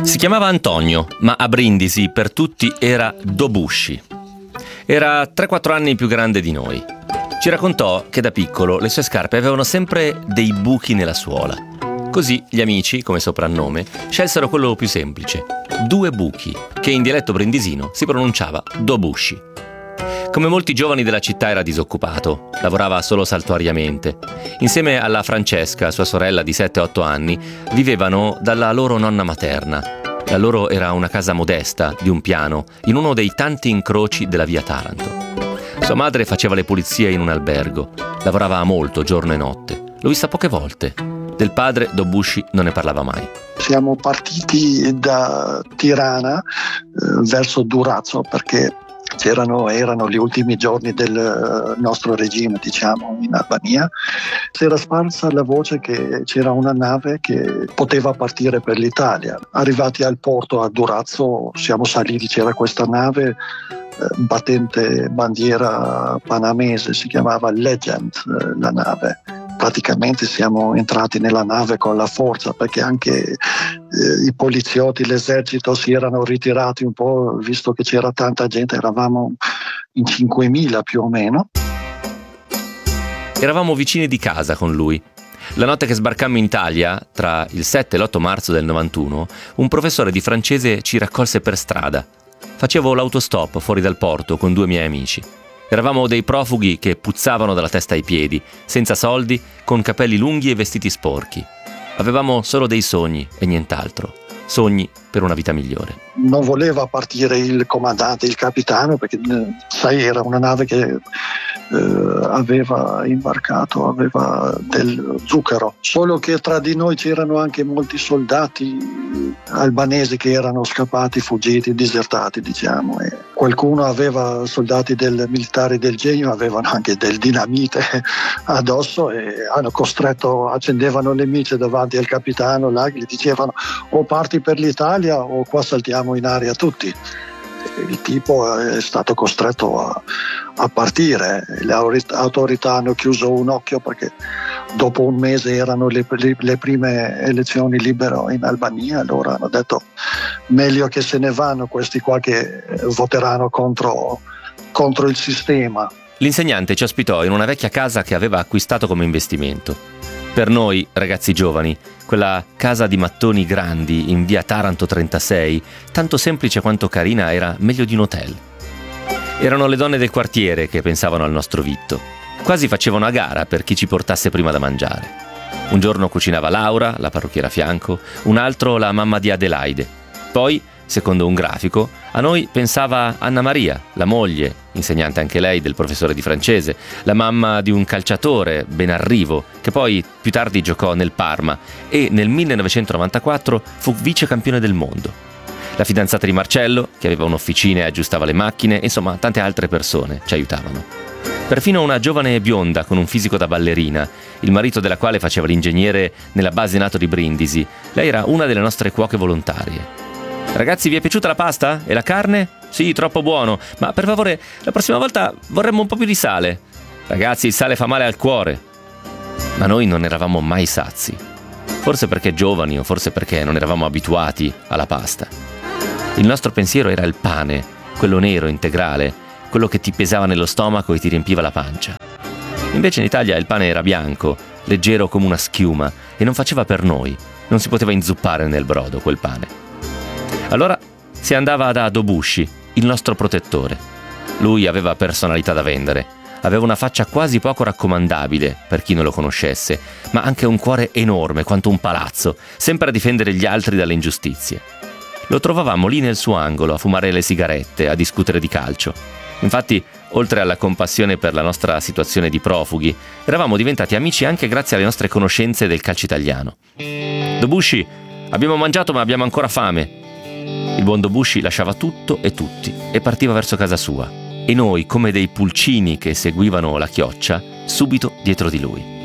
Si chiamava Antonio, ma a Brindisi per tutti era Dobushi. Era 3-4 anni più grande di noi. Ci raccontò che da piccolo le sue scarpe avevano sempre dei buchi nella suola. Così gli amici, come soprannome, scelsero quello più semplice, 2 buchi, che in dialetto brindisino si pronunciava Dobushi. Come molti giovani della città era disoccupato, lavorava solo saltuariamente. Insieme alla Francesca, sua sorella di 7-8 anni, vivevano dalla loro nonna materna. La loro era una casa modesta, di un piano, in uno dei tanti incroci della via Taranto. Sua madre faceva le pulizie in un albergo, lavorava molto giorno e notte. L'ho vista poche volte. Del padre Dobushi non ne parlava mai. Siamo partiti da Tirana verso Durazzo perché erano gli ultimi giorni del nostro regime, diciamo, in Albania. Si era sparsa la voce che c'era una nave che poteva partire per l'Italia. Arrivati al porto a Durazzo siamo saliti, c'era questa nave battente bandiera panamese, si chiamava Legend la nave. Praticamente siamo entrati nella nave con la forza perché anche i poliziotti, l'esercito si erano ritirati un po', visto che c'era tanta gente, eravamo in 5.000 più o meno. Eravamo vicini di casa con lui. La notte che sbarcammo in Italia, tra il 7 e l'8 marzo del 91, un professore di francese ci raccolse per strada. Facevo l'autostop fuori dal porto con 2 miei amici. Eravamo dei profughi che puzzavano dalla testa ai piedi, senza soldi, con capelli lunghi e vestiti sporchi. Avevamo solo dei sogni e nient'altro. Sogni per una vita migliore. Non voleva partire il comandante, il capitano, perché sai, era una nave che aveva imbarcato, aveva del zucchero. Solo che tra di noi c'erano anche molti soldati albanesi che erano scappati, fuggiti, disertati, diciamo. E qualcuno aveva, soldati militari del genio, avevano anche del dinamite addosso e hanno costretto, accendevano le mice davanti al capitano, là gli dicevano o parti per l'Italia o qua saltiamo in aria tutti. Il tipo è stato costretto a partire. Le autorità hanno chiuso un occhio perché dopo un mese erano le prime elezioni libere in Albania. Allora hanno detto meglio che se ne vanno questi qua che voteranno contro il sistema. L'insegnante ci ospitò in una vecchia casa che aveva acquistato come investimento. Per noi, ragazzi giovani, quella casa di mattoni grandi in via Taranto 36, tanto semplice quanto carina, era meglio di un hotel. Erano le donne del quartiere che pensavano al nostro vitto. Quasi facevano a gara per chi ci portasse prima da mangiare. Un giorno cucinava Laura, la parrucchiera a fianco, un altro la mamma di Adelaide. Poi, secondo un grafico, a noi pensava Anna Maria, la moglie, insegnante anche lei del professore di francese, la mamma di un calciatore, Benarrivo, che poi più tardi giocò nel Parma e nel 1994 fu vice campione del mondo. La fidanzata di Marcello, che aveva un'officina e aggiustava le macchine, insomma tante altre persone ci aiutavano. Perfino una giovane bionda con un fisico da ballerina, il marito della quale faceva l'ingegnere nella base NATO di Brindisi. Lei era una delle nostre cuoche volontarie. Ragazzi, vi è piaciuta la pasta? E la carne? Sì, troppo buono, ma per favore, la prossima volta vorremmo un po' più di sale. Ragazzi, il sale fa male al cuore. Ma noi non eravamo mai sazi. Forse perché giovani o forse perché non eravamo abituati alla pasta. Il nostro pensiero era il pane, quello nero integrale, quello che ti pesava nello stomaco e ti riempiva la pancia. Invece in Italia il pane era bianco, leggero come una schiuma e non faceva per noi. Non si poteva inzuppare nel brodo quel pane. Allora si andava da Dobushi, il nostro protettore. Lui aveva personalità da vendere, aveva una faccia quasi poco raccomandabile per chi non lo conoscesse, ma anche un cuore enorme quanto un palazzo, sempre a difendere gli altri dalle ingiustizie. Lo trovavamo lì nel suo angolo a fumare le sigarette, a discutere di calcio. Infatti, oltre alla compassione per la nostra situazione di profughi, eravamo diventati amici anche grazie alle nostre conoscenze del calcio italiano. Dobushi, abbiamo mangiato ma abbiamo ancora fame. Il buon Dobushi lasciava tutto e tutti e partiva verso casa sua. E noi, come dei pulcini che seguivano la chioccia, subito dietro di lui.